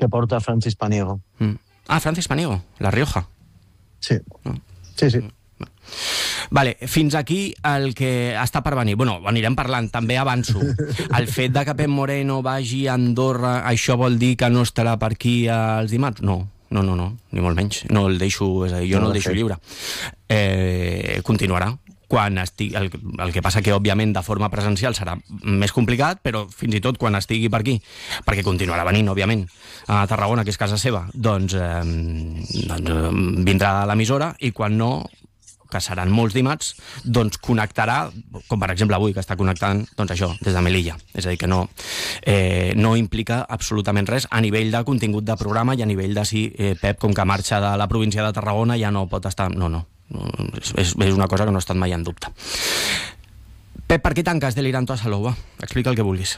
que porta Francis Paniego. Francis Paniego, La Rioja. Sí, sí. Vale, fins aquí el que està per venir. Bueno, anirem parlant, també avanço. El fet de que Pep Moreno vagi a Andorra, això vol dir que no estarà per aquí els dimarts? No, ni molt menys. No el deixo, és a dir, jo no el deixo lliure. Continuarà. El que passa que, òbviament, de forma presencial serà més complicat, però fins i tot quan estigui per aquí, perquè continuarà venint, òbviament, a Tarragona, que és casa seva, doncs vindrà a l'emissora i quan no, que seran molts dimarts, doncs connectarà, com per exemple avui, que està connectant, doncs això, des de Melilla. És a dir, que no implica absolutament res a nivell de contingut de programa i a nivell de si Pep, com que marxa de la província de Tarragona, ja no pot estar... No. És una cosa que no ha estat mai en dubte. Pep, per què tanques Deliranto a Salou? Explica el que vulguis.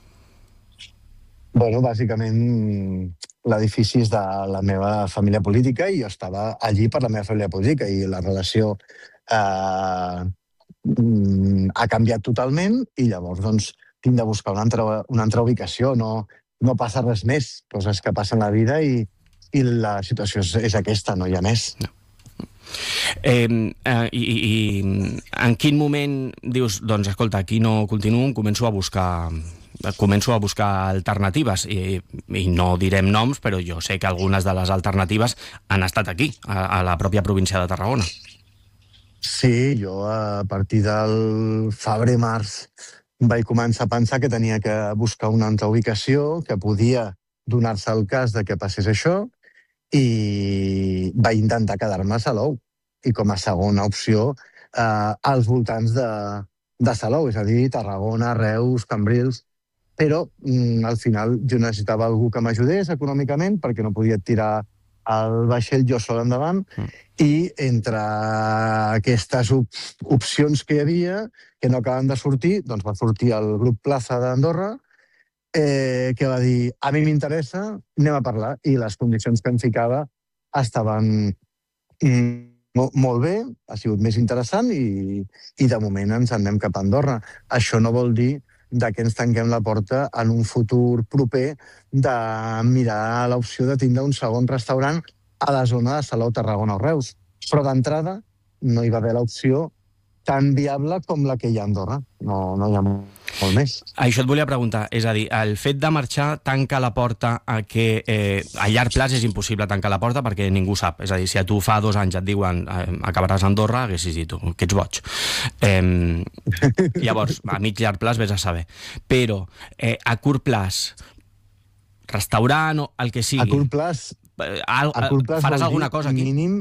Bueno, bàsicament l'edifici és de la meva família política i jo estava allí per la meva família política i la relació ha canviat totalment i llavors doncs tinc de buscar una altra ubicació. No passa res més, coses que passen a la vida i la situació és aquesta, no hi ha més. No. I en quin moment dius, doncs escolta, aquí no continuo, començo a buscar alternatives i no direm noms, però jo sé que algunes de les alternatives han estat aquí, a la pròpia província de Tarragona. Sí, jo a partir del febrer-març vaig començar a pensar que tenia que buscar una altra ubicació, que podia donar-se el cas de que passés això, i vaig intentar quedar-me a Salou i com a segona opció als voltants de Salou, és a dir, Tarragona, Reus, Cambrils, però al final jo necessitava algú que m'ajudés econòmicament perquè no podia tirar el vaixell jo sol endavant i entre aquestes opcions que hi havia, que no acaben de sortir, doncs va sortir el grup Plaza d'Andorra, que va dir, a mi m'interessa, anem a parlar, i les condicions que em ficava estaven molt bé, ha sigut més interessant i de moment ens en anem cap a Andorra. Això no vol dir que ens tanquem la porta en un futur proper de mirar l'opció de tindre un segon restaurant a la zona de Salou, Tarragona o Reus. Però d'entrada no hi va haver l'opció tan viable com la que hi ha a Andorra. No hi ha molt més. Això et volia preguntar, és a dir, el fet de marxar tanca la porta a que a llarg plaç és impossible tancar la porta perquè ningú sap. És a dir, si a tu fa 2 anys et diuen acabaràs a Andorra, haguessis dit tu, que ets boig. Llavors, a mig llarg plaç vés a saber. Però a curt plaç, restaurant o el que sigui... A curt plaç faràs alguna cosa aquí? Mínim...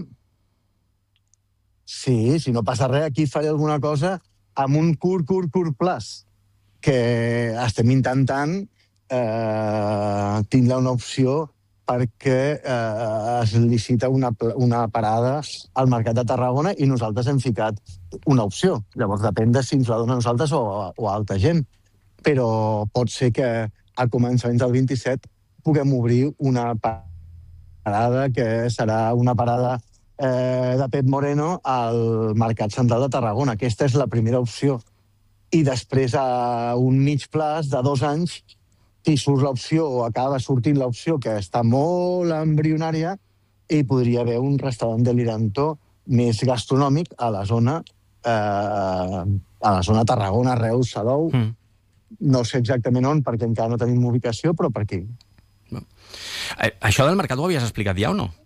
Sí, si no passa res, aquí faré alguna cosa amb un curt plaç, que estem intentant tindre una opció perquè es licita una parada al Mercat de Tarragona i nosaltres hem ficat una opció. Llavors depèn de si ens la dona a nosaltres o a altra gent. Però pot ser que a començaments del 27 puguem obrir una parada que serà una parada de Pep Moreno al Mercat Central de Tarragona. Aquesta és la primera opció. I després, a un mig plaç de 2 anys, si surt l'opció o acaba sortint l'opció que està molt embrionària, hi podria haver un restaurant Deliranto més gastronòmic a la zona Tarragona, Reus, Salou. No sé exactament on, perquè encara no tenim ubicació, però per aquí. Això del mercat ho havies explicat ja o no?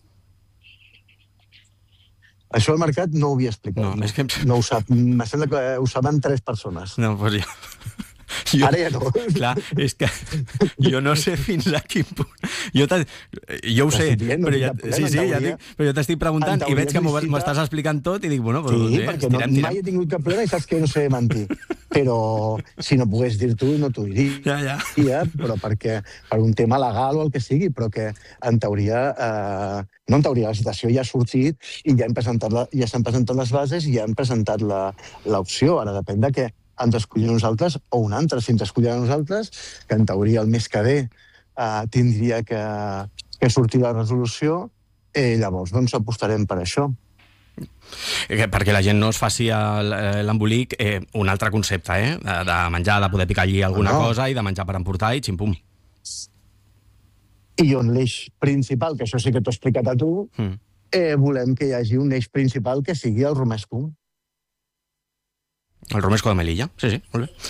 Això al mercat no ho havia explicat. No, és que... No ho sap. Em sembla que ho saben 3 persones. No, doncs ja... Ara ja no. Clar, és que jo no sé fins a quin punt... Jo ho sé, però jo t'estic preguntant i veig que m'ho estàs explicant tot i dic, bueno... Sí, perquè mai he tingut cap problema i saps que no sé mentir. Però si no pogués dir tu, no t'ho diria. Però perquè per un tema legal o el que sigui, però que en teoria... No en teoria, la situació ja ha sortit i ja s'han presentat les bases i ja hem presentat l'opció. Ara depèn de què ens escollim nosaltres o un altre. Si ens escollim nosaltres, que en teoria el mes que ve tindria que sortir la resolució, llavors doncs apostarem per això. Perquè la gent no es faci l'embolic, un altre concepte, de menjar, de poder picar allí alguna cosa i de menjar per emportar i xim-pum. i on l'eix principal, que això sí que t'ho he explicat a tu, volem que hi hagi un eix principal que sigui el romesco. El romesco de Melilla, sí, molt bé.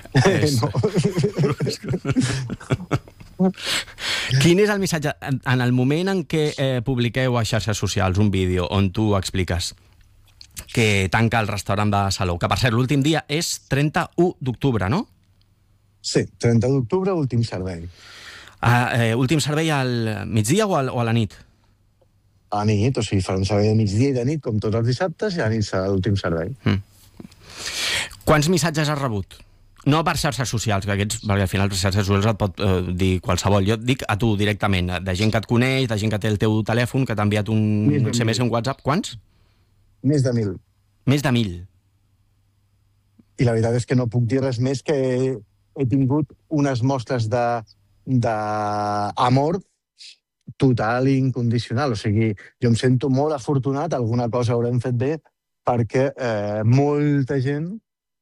No. Quin és el missatge? En el moment en què publiqueu a xarxes socials un vídeo on tu expliques que tanca el restaurant de Salou, que per cert l'últim dia és 31 d'octubre, no? Sí, 30 d'octubre, últim servei. Últim servei al migdia o a la nit? A la nit, o sigui, farà un servei de migdia i de nit, com tots els dissabtes, i a la nit serà l'últim servei. Quants missatges has rebut? No per xarxes socials, que aquests, perquè al final les xarxes socials et pot dir qualsevol. Jo et dic a tu directament, de gent que et coneix, de gent que té el teu telèfon, que t'ha enviat un SMS, un WhatsApp. Quants? Més de 1.000. Més de 1.000. I la veritat és que no puc dir res més que he tingut unes mostres d'amor total i incondicional. O sigui, jo em sento molt afortunat, alguna cosa haurem fet bé, perquè molta gent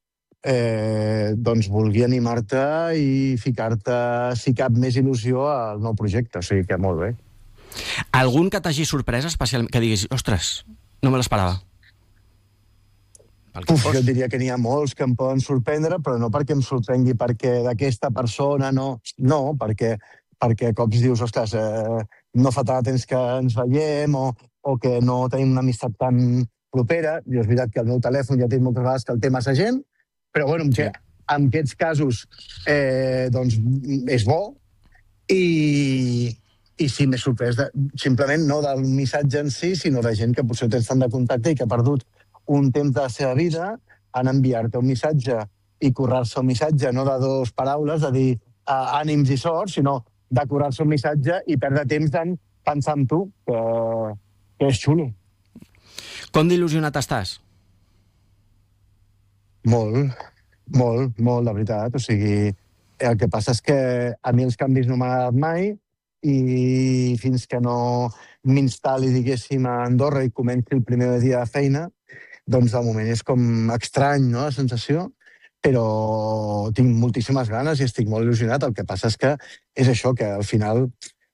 doncs vulgui animar-te i ficar-te, si cap, més il·lusió al nou projecte. O sigui que molt bé. Algun que t'hagi sorprès especialment, que diguis, ostres, no me l'esperava? Jo diria que n'hi ha molts que em poden sorprendre, però no perquè em sorprengui perquè d'aquesta persona, no, perquè cops dius, ostres, no fa tant temps que ens veiem o que no tenim una amistat tan propera. I és veritat que el meu telèfon ja té moltes vegades que el té massa gent, però bueno, en aquests casos doncs és bo i sí, m'he sorprès simplement no del missatge en si, sinó de gent que potser tens tant de contacte i que ha perdut un temps de la seva vida en enviar-te un missatge i currar-se un missatge, no de dues paraules, de dir ànims i sort, sinó de currar-se un missatge i perdre temps en pensar en tu, que és xulo. Com d'il·lusionat estàs? Molt, de veritat. O sigui, el que passa és que a mi els canvis no m'han agradat mai i fins que no m'instal·li, diguéssim, a Andorra i comenci el primer dia de feina, doncs de moment és com estrany, no?, la sensació, però tinc moltíssimes ganes i estic molt il·lusionat. El que passa és que és això, que al final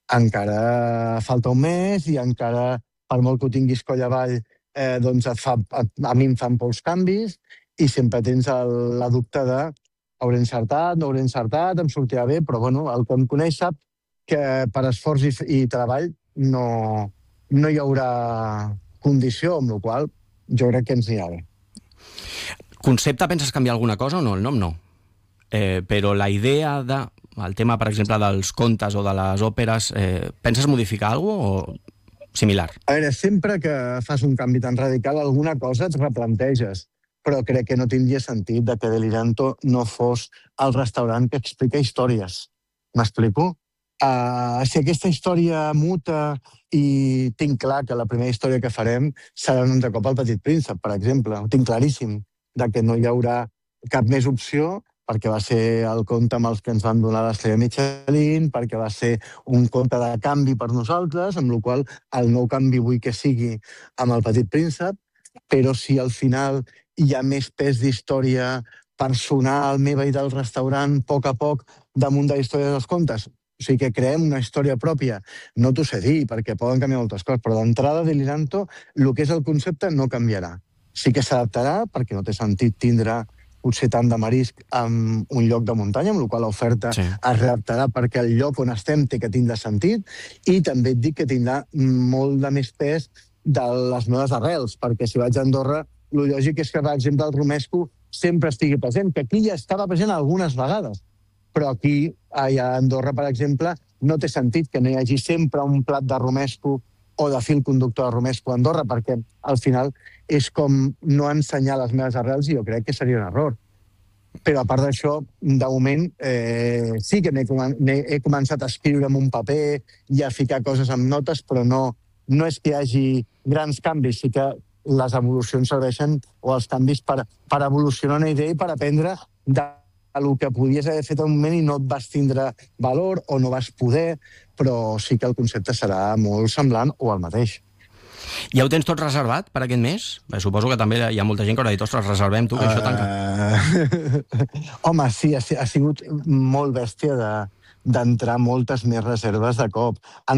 encara falta un mes i encara, per molt que ho tinguis coll avall, doncs a mi em fan pocs canvis i sempre tens la dubte de hauré encertat, no hauré encertat, em sortirà bé, però bueno, el que em coneix sap que per esforç i treball no hi haurà condició, amb la qual jo crec que ens anirà bé. Concepte, penses canviar alguna cosa o no? El nom no. Però la idea el tema, per exemple, dels contes o de les òperes, penses modificar alguna cosa o similar? A veure, sempre que fas un canvi tan radical, alguna cosa et replanteges, però crec que no tindria sentit de que Deliranto no fos el restaurant que explica històries. M'explico? Si aquesta història muta i tinc clar que la primera història que farem serà un altre cop al Petit Príncep, per exemple. Ho tinc claríssim, de que no hi haurà cap més opció, perquè va ser el conte amb els que ens van donar l'estrella Michelin, perquè va ser un conte de canvi per nosaltres, amb la qual el nou canvi vull que sigui amb el Petit Príncep, però si al final hi ha més pes d'història personal meva i del restaurant, a poc, damunt de la història dels contes, o sigui que creem una història pròpia, no t'ho sé dir, perquè poden canviar moltes coses, però d'entrada Deliranto, el que és el concepte no canviarà. Sí que s'adaptarà, perquè no té sentit tindre potser tant de marisc en un lloc de muntanya, amb la qual l'oferta es readaptarà perquè el lloc on estem té que tindre sentit, i també et dic que tindrà molt de més pes de les meves arrels, perquè si vaig a Andorra, el lògic és que, per exemple, el romesco sempre estigui present, que aquí ja estava present algunes vegades, però aquí, a Andorra, per exemple, no té sentit que no hi hagi sempre un plat de romesco o de fil conductor de romesco a Andorra, perquè al final és com no ensenyar les meves arrels i jo crec que seria un error. Però a part d'això, de moment, sí que he començat a escriure en un paper i a ficar coses amb notes, però no és que hi hagi grans canvis, sí que les evolucions serveixen, o els canvis, per evolucionar una idea i per aprendre del que podies haver fet en un moment i no et vas tindre valor o no vas poder, però sí que el concepte serà molt semblant o el mateix. Ja ho tens tot reservat per aquest mes? Suposo que també hi ha molta gent que haurà dit, ostres, reservem tu, que això tanca. Home, sí, ha sigut molt bèstia d'entrar moltes més reserves de cop.